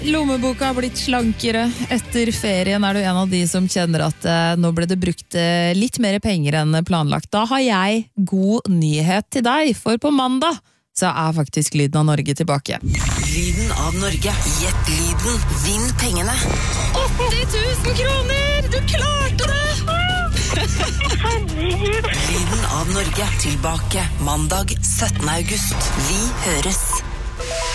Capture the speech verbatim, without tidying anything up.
Lommeboka har blitt slankere. Etter ferien er du en av de som kjenner at eh, nå ble det brukt eh, litt mer penger enn planlagt. Da har jeg god nyhet til deg, for på mandag så er faktisk Lyden av Norge tilbake. Lyden av Norge. Gjett lyden. Vinn pengene. åtti tusen kroner! Du klarte det! Lyden av Norge. Tilbake mandag syttende august. Vi høres.